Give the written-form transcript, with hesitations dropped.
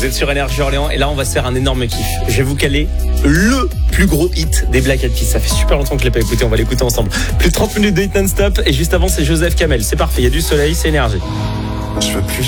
êtes sur Énergie Orléans et là on va se faire un énorme kiff. Je vais vous caler le plus gros hit des Black Eyed Peas. Ça fait super longtemps que je l'ai pas écouté, on va l'écouter ensemble. Plus de 30 minutes de hit non-stop et juste avant c'est Joseph Kamel. C'est parfait, il y a du soleil, c'est Énergie. Je veux plus